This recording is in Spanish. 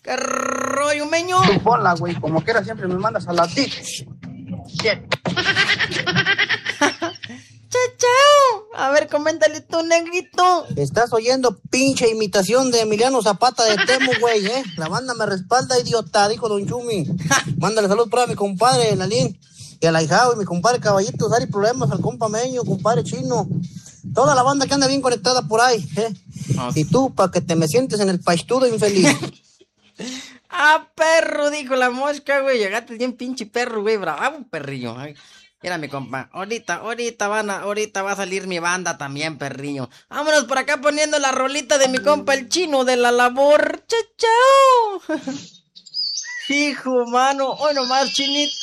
¿Qué rollo, meño? Tú ponla, güey, como quiera siempre me mandas a la tic. Bien. Chao. A ver, coméntale tú, negrito. Estás oyendo pinche imitación de Emiliano Zapata de Temo, güey, ¿eh? La banda me respalda, idiota, dijo Don Chumi. Mándale salud para mi compadre, Lalín, y al ahijado, y mi compadre Caballito, Dari Problemas, al compa Meño, compadre Chino. Toda la banda que anda bien conectada por ahí, ¿eh? Y tú, para que te me sientes en el paistudo infeliz. Ah, perro, dijo la mosca, güey. Llegaste bien pinche perro, güey. Bravo, perrillo. Ay, mira, mi compa. Ahorita va a salir mi banda también, perrillo. Vámonos por acá poniendo la rolita de mi compa el Chino de la labor. Chao. Hijo, mano. Hoy nomás, Chinito.